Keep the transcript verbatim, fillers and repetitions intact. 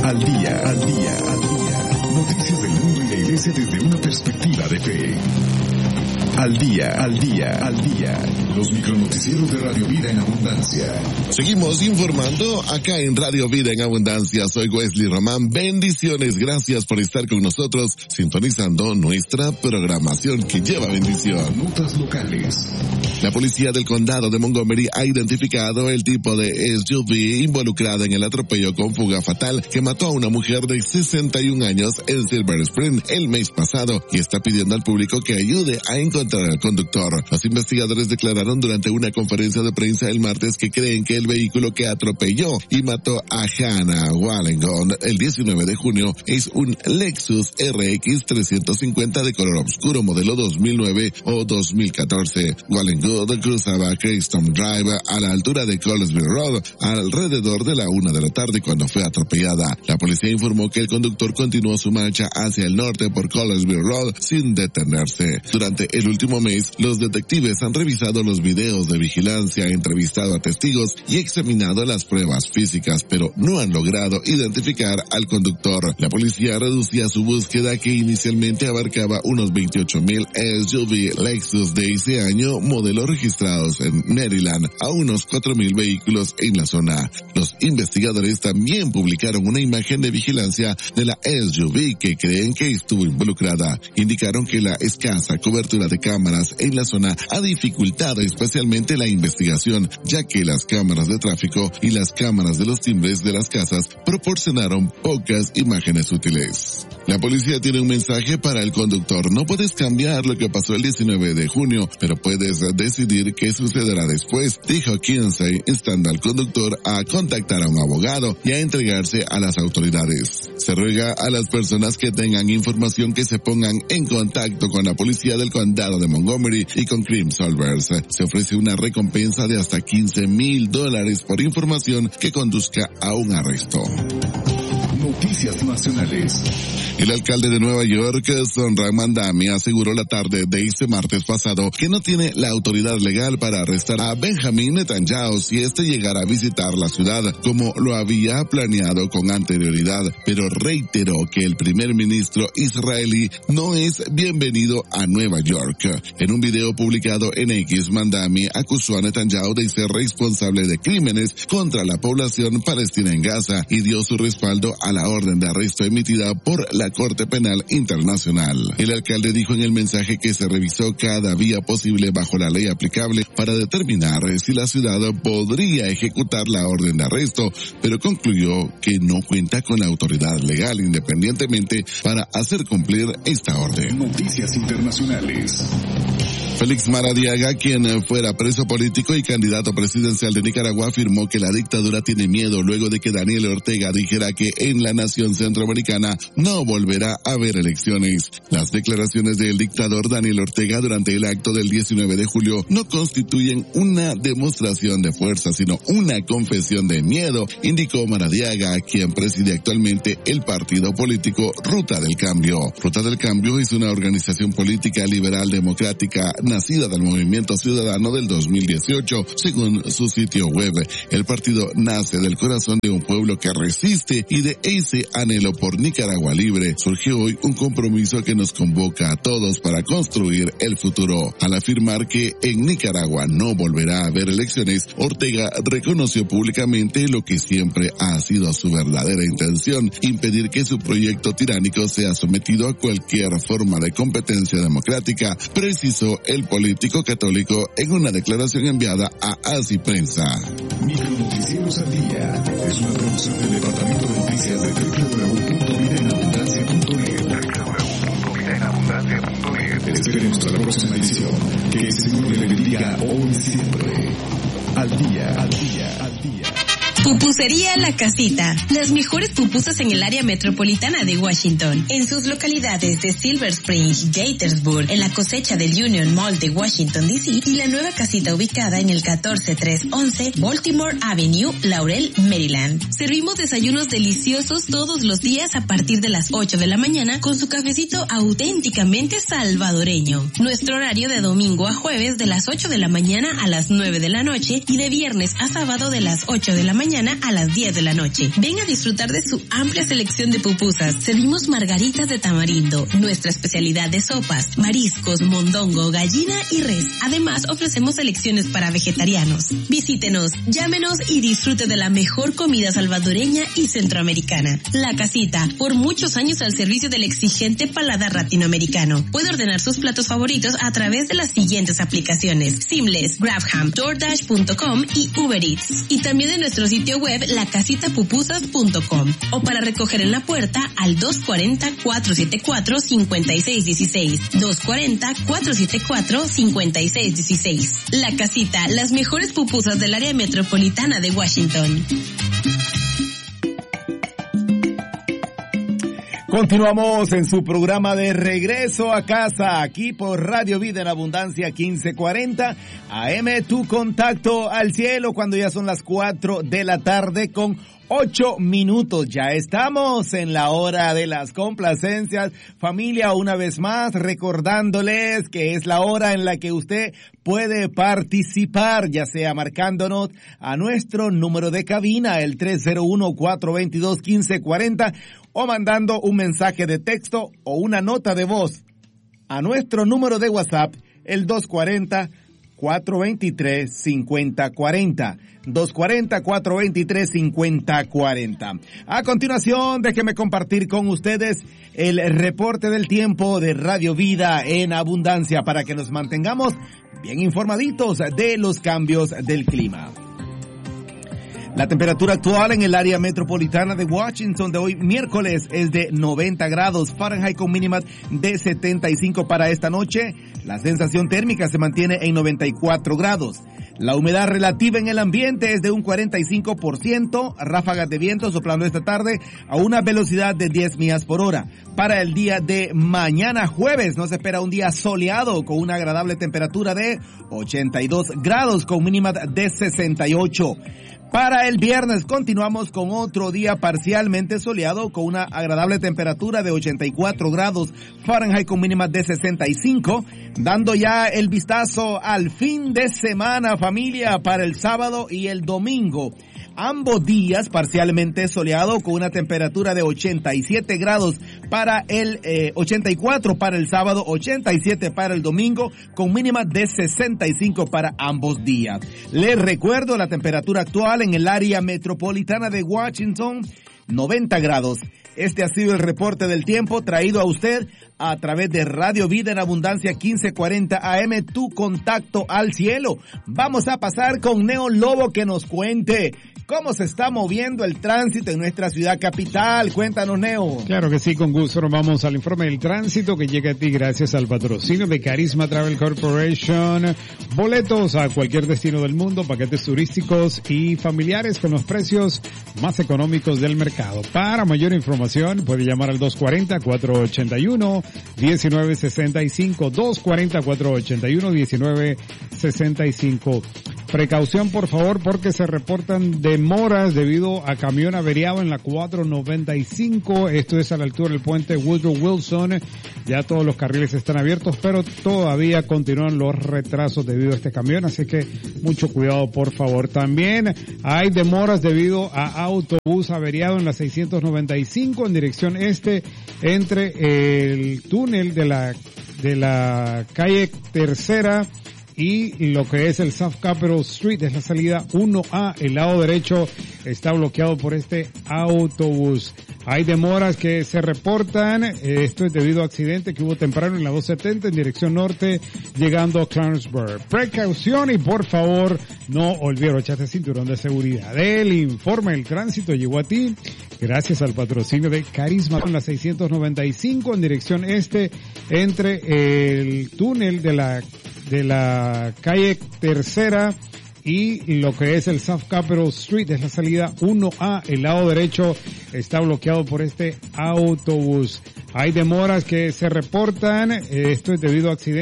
Al día, al día, al día. Noticias del mundo y la iglesia desde una perspectiva de fe. Al día, al día, al día. Los micronoticieros de Radio Vida en Abundancia. Seguimos informando acá en Radio Vida en Abundancia. Soy Wesley Román. Bendiciones. Gracias por estar con nosotros, sintonizando nuestra programación que lleva bendición. Notas locales. La policía del condado de Montgomery ha identificado el tipo de S U V involucrada en el atropello con fuga fatal que mató a una mujer de sesenta y un años en Silver Spring el mes pasado y está pidiendo al público que ayude a encontrar al conductor. Los investigadores declararon durante una conferencia de prensa el martes que creen que el vehículo que atropelló y mató a Hannah Wallingon el diecinueve de junio es un Lexus R X trescientos cincuenta de color oscuro modelo dos mil nueve o dos mil catorce. Wallingon cruzaba Crayston Drive a la altura de Colesville Road alrededor de la una de la tarde cuando fue atropellada. La policía informó que el conductor continuó su marcha hacia el norte por Colesville Road sin detenerse. Durante el último mes, los detectives han revisado los videos de vigilancia, entrevistado a testigos y examinado las pruebas físicas, pero no han logrado identificar al conductor. La policía reducía su búsqueda, que inicialmente abarcaba unos veintiocho mil S U V Lexus de ese año, modelo registrados en Maryland, a unos cuatro mil vehículos en la zona. Los investigadores también publicaron una imagen de vigilancia de la S U V que creen que estuvo involucrada. Indicaron que la escasa cobertura de cámaras en la zona ha dificultado especialmente la investigación, ya que las cámaras de tráfico y las cámaras de los timbres de las casas proporcionaron pocas imágenes útiles. La policía tiene un mensaje para el conductor: no puedes cambiar lo que pasó el diecinueve de junio, pero puedes decidir qué sucederá después, dijo Kinsey, instando al conductor a contactar a un abogado y a entregarse a las autoridades. Se ruega a las personas que tengan información que se pongan en contacto con la policía del condado de Montgomery y con Crime Solvers. Se ofrece una recompensa de hasta quince mil dólares por información que conduzca a un arresto. Noticias nacionales. El alcalde de Nueva York, Zohran Mamdani, aseguró la tarde de este martes pasado que no tiene la autoridad legal para arrestar a Benjamin Netanyahu si este llegara a visitar la ciudad, como lo había planeado con anterioridad, pero reiteró que el primer ministro israelí no es bienvenido a Nueva York. En un video publicado en X, Mamdani acusó a Netanyahu de ser responsable de crímenes contra la población palestina en Gaza y dio su respaldo a la orden de arresto emitida por la Corte Penal Internacional. El alcalde dijo en el mensaje que se revisó cada vía posible bajo la ley aplicable para determinar si la ciudad podría ejecutar la orden de arresto, pero concluyó que no cuenta con la autoridad legal independientemente para hacer cumplir esta orden. Noticias internacionales. Félix Maradiaga, quien fuera preso político y candidato presidencial de Nicaragua, afirmó que la dictadura tiene miedo luego de que Daniel Ortega dijera que en la nación centroamericana no volverá a haber elecciones. Las declaraciones del dictador Daniel Ortega durante el acto del diecinueve de julio no constituyen una demostración de fuerza, sino una confesión de miedo, indicó Maradiaga, quien preside actualmente el partido político Ruta del Cambio. Ruta del Cambio es una organización política liberal democrática nacida del Movimiento Ciudadano del dos mil dieciocho, según su sitio web. El partido nace del corazón de un pueblo que resiste y de ese anhelo por Nicaragua libre. Surge hoy un compromiso que nos convoca a todos para construir el futuro. Al afirmar que en Nicaragua no volverá a haber elecciones, Ortega reconoció públicamente lo que siempre ha sido su verdadera intención: impedir que su proyecto tiránico sea sometido a cualquier forma de competencia democrática, precisó el político católico en una declaración enviada a Así Prensa. Micronoticieros al día es una producción del Departamento de Noticias de doble u doble u doble u punto vida en abundancia punto net. doble u doble u doble u punto vida en abundancia punto net. Esperemos hasta la próxima edición. Que el Señor le bendiga hoy y siempre. Al día, al día, al día. Pupusería La Casita. Las mejores pupusas en el área metropolitana de Washington. En sus localidades de Silver Spring, Gaithersburg, en la cosecha del Union Mall de Washington, D C y la nueva casita ubicada en el catorce tres once Baltimore Avenue, Laurel, Maryland. Servimos desayunos deliciosos todos los días a partir de las ocho de la mañana con su cafecito auténticamente salvadoreño. Nuestro horario de domingo a jueves de las ocho de la mañana a las nueve de la noche y de viernes a sábado de las ocho de la mañana mañana a las diez de la noche. Ven a disfrutar de su amplia selección de pupusas. Servimos margaritas de tamarindo, nuestra especialidad de sopas, mariscos, mondongo, gallina y res. Además, ofrecemos selecciones para vegetarianos. Visítenos, llámenos y disfrute de la mejor comida salvadoreña y centroamericana. La Casita, por muchos años al servicio del exigente paladar latinoamericano. Puede ordenar sus platos favoritos a través de las siguientes aplicaciones: Seamless, Grabham, DoorDash punto com y Uber Eats. Y también en nuestro sitio web la casita pupusas punto com. O para recoger en la puerta al dos cuatro cero, cuatro siete cuatro, cinco seis uno seis. dos cuatro cero, cuatro siete cuatro, cinco seis uno seis. La Casita, las mejores pupusas del área metropolitana de Washington. Continuamos en su programa de Regreso a Casa, aquí por Radio Vida en Abundancia quince cuarenta A M, tu contacto al cielo, cuando ya son las cuatro de la tarde con ocho minutos. Ya estamos en la hora de las complacencias. Familia, una vez más, recordándoles que es la hora en la que usted puede participar, ya sea marcándonos a nuestro número de cabina, el tres cero uno, cuatro dos dos, uno cinco cuatro cero, o mandando un mensaje de texto o una nota de voz a nuestro número de WhatsApp, el dos cuatro cero, cuatro dos tres, cinco cero cuatro cero. dos cuatro cero, cuatro dos tres, cinco cero cuatro cero. A continuación, déjenme compartir con ustedes el reporte del tiempo de Radio Vida en Abundancia para que nos mantengamos bien informaditos de los cambios del clima. La temperatura actual en el área metropolitana de Washington de hoy miércoles es de noventa grados Fahrenheit con mínima de setenta y cinco para esta noche. La sensación térmica se mantiene en noventa y cuatro grados. La humedad relativa en el ambiente es de un cuarenta y cinco por ciento, ráfagas de viento soplando esta tarde a una velocidad de diez millas por hora. Para el día de mañana jueves nos espera un día soleado con una agradable temperatura de ochenta y dos grados con mínima de sesenta y ocho. Para el viernes continuamos con otro día parcialmente soleado con una agradable temperatura de ochenta y cuatro grados Fahrenheit con mínima de sesenta y cinco, dando ya el vistazo al fin de semana, familia, para el sábado y el domingo. Ambos días parcialmente soleado con una temperatura de ochenta y siete grados para el eh, ochenta y cuatro para el sábado, ochenta y siete para el domingo, con mínima de sesenta y cinco para ambos días. Les recuerdo la temperatura actual en el área metropolitana de Washington, noventa grados. Este ha sido el reporte del tiempo traído a usted a través de Radio Vida en Abundancia quince cuarenta A M, tu contacto al cielo. Vamos a pasar con Neo Lobo que nos cuente cómo se está moviendo el tránsito en nuestra ciudad capital. Cuéntanos, Neo. Claro que sí, con gusto. Nos vamos al informe del tránsito que llega a ti gracias al patrocinio de Carisma Travel Corporation. Boletos a cualquier destino del mundo, paquetes turísticos y familiares con los precios más económicos del mercado. Para mayor información puede llamar al dos cuatro cero, cuatro ocho uno, uno nueve seis cinco, dos cuatro cero, cuatro ocho uno, uno nueve seis cinco. Precaución, por favor, porque se reportan demoras debido a camión averiado en la cuatro noventa y cinco. Esto es a la altura del puente Woodrow Wilson. Ya todos los carriles están abiertos, pero todavía continúan los retrasos debido a este camión, así que mucho cuidado, por favor. También hay demoras debido a autobús averiado en la seiscientos noventa y cinco en dirección este entre el túnel de la de la calle Tercera y lo que es el South Capitol Street, es la salida uno A, el lado derecho está bloqueado por este autobús. Hay demoras que se reportan, esto es debido a accidente que hubo temprano en la doscientos setenta en dirección norte, llegando a Clarksburg. Precaución y por favor, no olvide abrocharte el cinturón de seguridad. El informe del tránsito llegó a ti gracias al patrocinio de Carisma en la seiscientos noventa y cinco en dirección este entre el túnel de la de la calle Tercera y lo que es el South Capitol Street, es la salida uno A, el lado derecho está bloqueado por este autobús. Hay demoras que se reportan, esto es debido a accidente